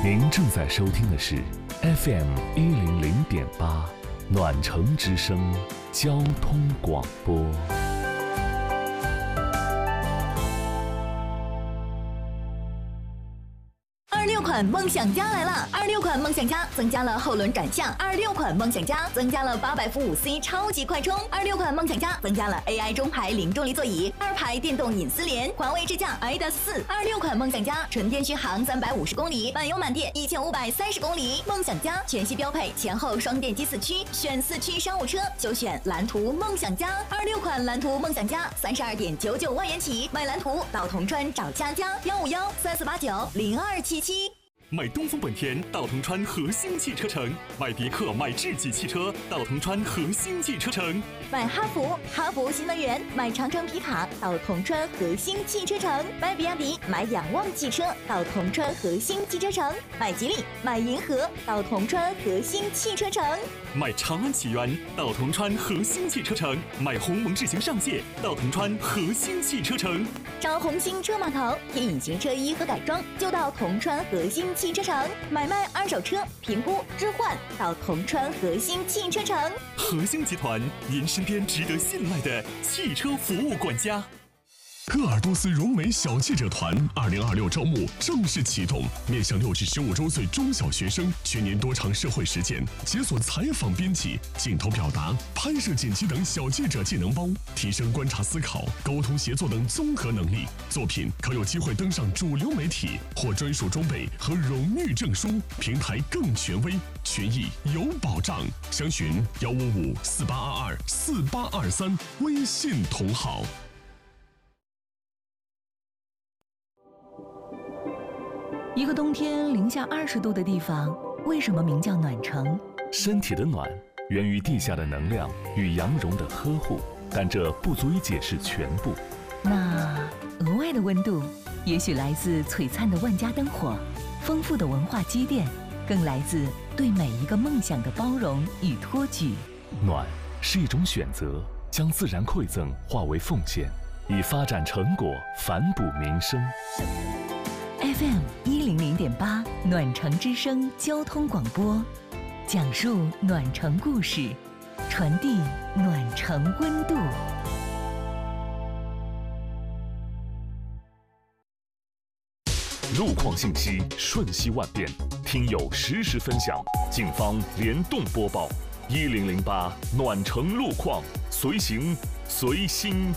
您正在收听的是 FM100.8暖城之声交通广播。 26款梦想家来了！26款梦想家增加了后轮转向，26款梦想家增加了800伏5C 超级快充，26款梦想家增加了 AI 中排零重力座椅，2排电动隐私联，环卫支架 AIDAS4。26款梦想家纯电续航350公里，满油满电1530公里。梦想家全系标配前后双电机4驱，选4驱商务车就选蓝图梦想家。26款蓝图梦想家32.99万元起，买蓝图到铜川找佳佳15134890277。 买东风本田到铜川和兴汽车城，买别克买智己汽车到铜川和兴汽车城， 买哈弗新能源，买长城皮卡到铜川和兴汽车城，买比亚迪买仰望汽车到铜川和兴汽车城，买吉利买银河到铜川和兴汽车城， 买长安启源到铜川和兴汽车城，买鸿蒙智行上界到铜川和兴汽车城， 找红星车码头听隐形车衣和改装就到铜川和兴汽车城，买卖二手车评估置换到铜川和兴汽车城。 和兴集团，您身边值得信赖的汽车服务管家。 鄂尔多斯荣美小记者团2026招募正式启动，面向6至15周岁中小学生，全年多场社会实践，解锁采访编辑、镜头表达、拍摄剪辑等小记者技能包，提升观察思考、沟通协作等综合能力。作品可有机会登上主流媒体，获专属装备和荣誉证书，平台更权威，权益有保障。详询15548224823，微信同号。 一个冬天零下20度的地方，为什么名叫暖城？ 身体的暖源于地下的能量与羊绒的呵护，但这不足以解释全部。 那额外的温度，也许来自璀璨的万家灯火，丰富的文化积淀，更来自对每一个梦想的包容与托举。 暖是一种选择，将自然馈赠化为奉献，以发展成果反哺民生。 FM100.8暖城之声交通广播，讲述暖城故事，传递暖城温度。 路况信息瞬息万变，听友实时分享，警方联动播报。1008暖城路况，随行随心。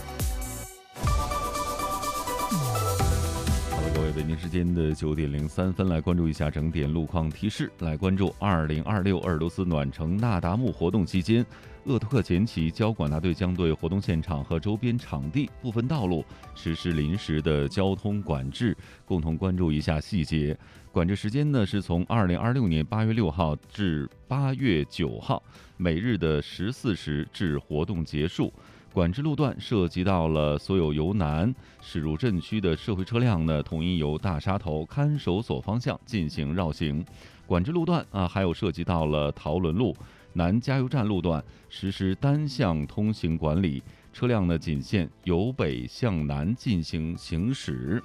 各位，北京时间的9点03分，来关注一下整点路况提示。来关注2026鄂尔多斯暖城那达慕活动期间，鄂图克前旗交管大队将对活动现场和周边场地部分道路实施临时的交通管制，共同关注一下细节。管制时间呢是从2026年8月6号至8月9号，每日的14时至活动结束。管制路段涉及到了所有由南驶入镇区的社会车辆呢，统一由大沙头看守所方向进行绕行。管制路段还有涉及到了陶伦路南加油站路段实施单向通行管理，车辆呢仅限由北向南进行行驶。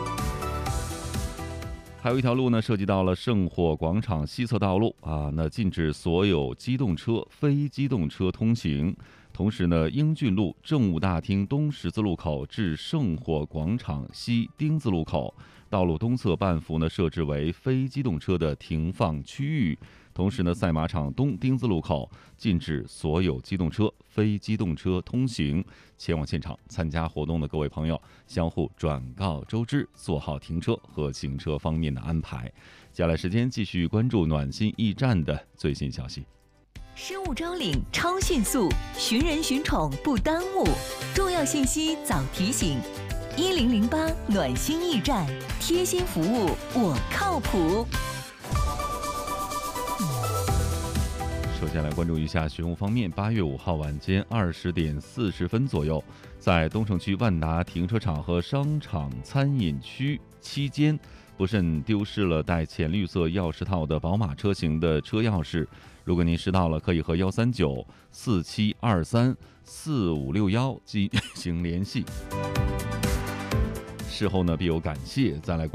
还有一条路呢，涉及到了圣火广场西侧道路那禁止所有机动车、非机动车通行。同时呢，英俊路政务大厅东十字路口至圣火广场西丁字路口道路东侧半幅呢，设置为非机动车的停放区域。同时呢，赛马场东丁字路口禁止所有机动车、非机动车通行。前往现场参加活动的各位朋友，相互转告周知，做好停车和行车方面的安排。接下来时间继续关注暖心驿站的最新消息。 失物招领超迅速，寻人寻宠不耽误，重要信息早提醒。1008暖心驿站，贴心服务我靠谱。 首先来关注一下巡务方面，8月5号晚间20点40分左右，在东城区万达停车场和商场餐饮区期间，不慎丢失了带浅绿色钥匙套的宝马车型的车钥匙。如果您拾到了，可以和13947234561进行联系。事后呢必有感谢。再来